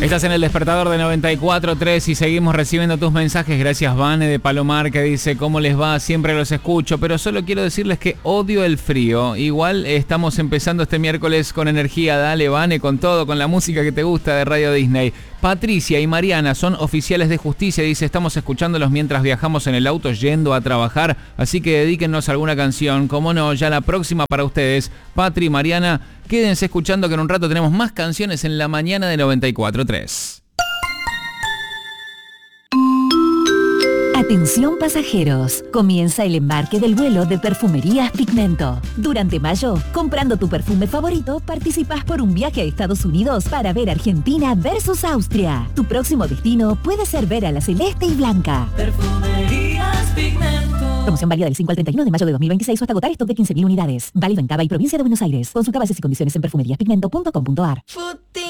Estás en el despertador de 94.3 y seguimos recibiendo tus mensajes. Gracias, Vane de Palomar, que dice: ¿cómo les va? Siempre los escucho, pero solo quiero decirles que odio el frío. Igual estamos empezando este miércoles con energía. Dale, Vane, con todo, con la música que te gusta de Radio Disney. Patricia y Mariana son oficiales de justicia. Dice: estamos escuchándolos mientras viajamos en el auto yendo a trabajar, así que dedíquennos alguna canción. Como no, ya la próxima para ustedes. Patri y Mariana, quédense escuchando que en un rato tenemos más canciones en la mañana de 94.3. Atención pasajeros, comienza el embarque del vuelo de Perfumerías Pigmento. Durante mayo, comprando tu perfume favorito, participas por un viaje a Estados Unidos para ver Argentina versus Austria. Tu próximo destino puede ser ver a la celeste y blanca. Perfumerías Pigmento. Promoción válida del 5 al 31 de mayo de 2026 o hasta agotar stock de 15.000 unidades. Válido en Cava y provincia de Buenos Aires. Consulta bases y condiciones en perfumeríaspigmento.com.ar.